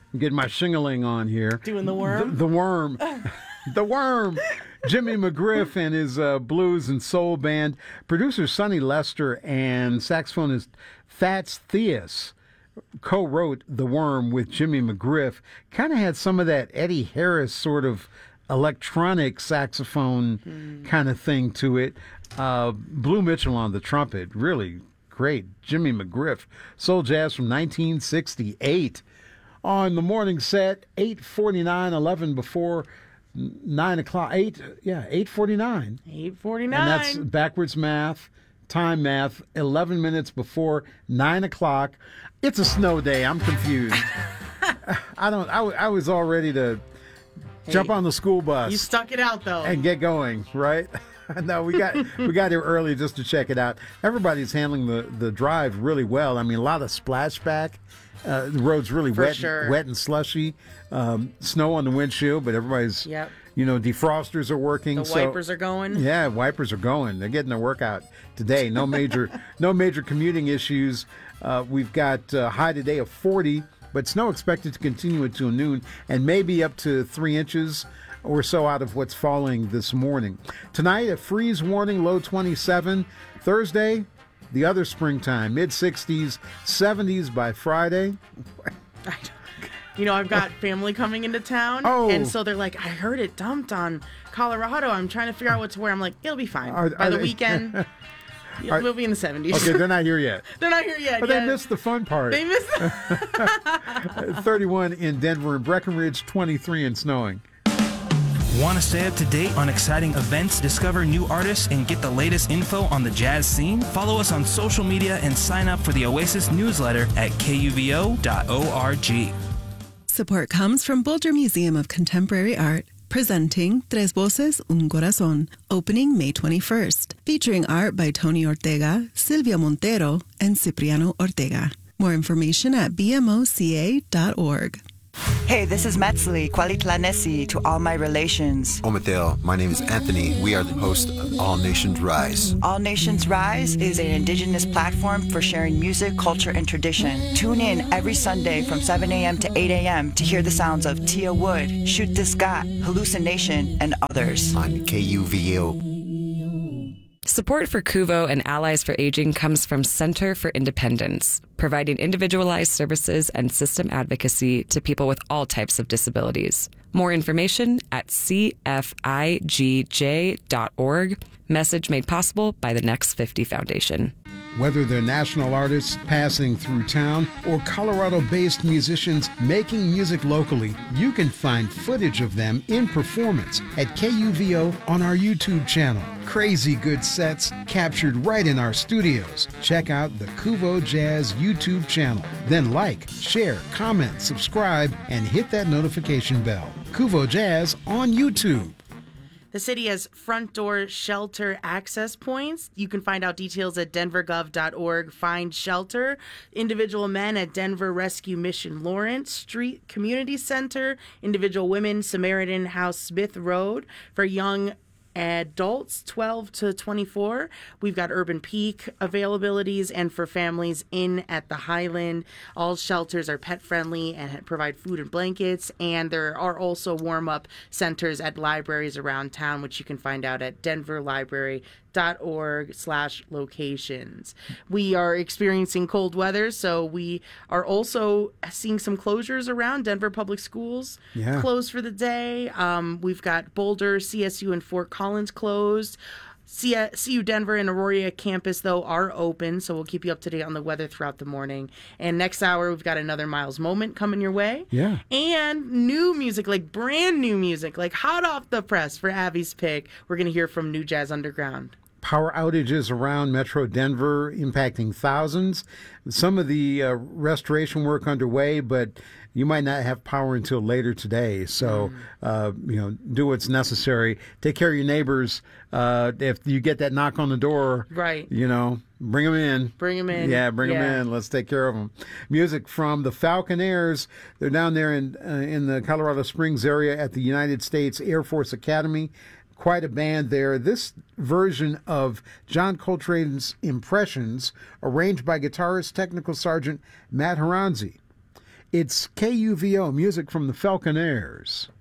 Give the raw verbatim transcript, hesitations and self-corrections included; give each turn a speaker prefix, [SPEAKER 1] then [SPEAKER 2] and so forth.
[SPEAKER 1] Get my shingling on here.
[SPEAKER 2] Doing the worm?
[SPEAKER 1] The, the worm. the worm. Jimmy McGriff and his uh, blues and soul band. Producer Sonny Lester and saxophonist Fats Theus co-wrote The Worm with Jimmy McGriff. Kind of had some of that Eddie Harris sort of electronic saxophone mm. kind of thing to it. Uh, Blue Mitchell on the trumpet. Really great. Jimmy McGriff. Soul jazz from nineteen sixty-eight. On the morning set, eight forty-nine, eleven before nine o'clock. Eight, yeah, eight forty-nine.
[SPEAKER 2] eight forty-nine.
[SPEAKER 1] And that's backwards math, time math. Eleven minutes before nine o'clock. It's a snow day. I'm confused. I don't. I, I was all ready to hey, jump on the school bus.
[SPEAKER 2] You stuck it out though,
[SPEAKER 1] and get going. Right? No, we got we got here early just to check it out. Everybody's handling the the drive really well. I mean, a lot of splashback. Uh, the road's really
[SPEAKER 2] For
[SPEAKER 1] wet,
[SPEAKER 2] sure.
[SPEAKER 1] wet and slushy. Um, snow on the windshield, but everybody's,
[SPEAKER 2] yep.
[SPEAKER 1] you know, defrosters are working.
[SPEAKER 2] The
[SPEAKER 1] so,
[SPEAKER 2] wipers are going.
[SPEAKER 1] Yeah, wipers are going. They're getting their workout today. No major, no major commuting issues. Uh, we've got a high today of forty, but snow expected to continue until noon, and maybe up to three inches or so out of what's falling this morning. Tonight, a freeze warning, low twenty-seven. Thursday, the other springtime, mid-sixties, seventies by Friday.
[SPEAKER 2] You know, I've got family coming into town,
[SPEAKER 1] oh.
[SPEAKER 2] and so they're like, I heard it dumped on Colorado. I'm trying to figure out what to wear. I'm like, it'll be fine.
[SPEAKER 1] Are,
[SPEAKER 2] by
[SPEAKER 1] are
[SPEAKER 2] the
[SPEAKER 1] they,
[SPEAKER 2] weekend, are, we'll be in the seventies.
[SPEAKER 1] Okay, they're not here yet.
[SPEAKER 2] They're not here yet.
[SPEAKER 1] But
[SPEAKER 2] yet.
[SPEAKER 1] they missed the fun part.
[SPEAKER 2] They missed
[SPEAKER 1] thirty-one in Denver and Breckenridge, twenty-three and snowing.
[SPEAKER 3] Want to stay up to date on exciting events, discover new artists, and get the latest info on the jazz scene? Follow us on social media and sign up for the Oasis newsletter at K U V O dot org.
[SPEAKER 4] Support comes from Boulder Museum of Contemporary Art, presenting Tres Voces, Un Corazón, opening May twenty-first, featuring art by Tony Ortega, Silvia Montero, and Cipriano Ortega. More information at b m o c a dot org.
[SPEAKER 5] Hey, this is Metzli, Qualitlanesi to all my relations.
[SPEAKER 6] Omateo, my name is Anthony. We are the host of All Nations Rise.
[SPEAKER 5] All Nations Rise is an indigenous platform for sharing music, culture, and tradition. Tune in every Sunday from seven a.m. to eight a.m. to hear the sounds of Tia Wood, Shoot This Got, Hallucination, and others.
[SPEAKER 6] On K U V O.
[SPEAKER 7] Support for Kuvo and Allies for Aging comes from Center for Independence, providing individualized services and system advocacy to people with all types of disabilities. More information at c f i g j dot org. Message made possible by the Next fifty Foundation.
[SPEAKER 1] Whether they're national artists passing through town or Colorado-based musicians making music locally, you can find footage of them in performance at K U V O on our YouTube channel. Crazy good sets captured right in our studios. Check out the Kuvo Jazz YouTube channel. Then like, share, comment, subscribe, and hit that notification bell. Kuvo Jazz on YouTube.
[SPEAKER 2] The city has front door shelter access points. You can find out details at denver gov dot org. Find shelter. Individual men at Denver Rescue Mission Lawrence Street Community Center. Individual women, Samaritan House Smith Road. For young adults twelve to twenty-four, we've got Urban Peak availabilities, and for families in at the Highland, all shelters are pet friendly and provide food and blankets, and there are also warm-up centers at libraries around town, which you can find out at denver library dot org slash locations. We are experiencing cold weather, so we are also seeing some closures around. Denver Public Schools
[SPEAKER 1] yeah.
[SPEAKER 2] closed for the day. Um, we've got Boulder, C S U, and Fort Collins closed. C U Denver and Aurora campus, though, are open, so we'll keep you up to date on the weather throughout the morning. And next hour, we've got another Miles Moment coming your way.
[SPEAKER 1] Yeah.
[SPEAKER 2] And new music, like brand new music, like hot off the press for Abby's pick. We're going to hear from New Jazz Underground.
[SPEAKER 1] Power outages around Metro Denver impacting thousands. Some of the uh, restoration work underway, but you might not have power until later today. So, uh, you know, do what's necessary. Take care of your neighbors. Uh, if you get that knock on the door,
[SPEAKER 2] right?
[SPEAKER 1] You know, bring them in.
[SPEAKER 2] Bring them in.
[SPEAKER 1] Yeah, bring
[SPEAKER 2] yeah.
[SPEAKER 1] them in. Let's take care of them. Music from the Falconeers. They're down there in uh, in the Colorado Springs area at the United States Air Force Academy. Quite a band there. This version of John Coltrane's Impressions, arranged by guitarist Technical Sergeant Matt Horanzi. It's K U V O, music from the Falconaires.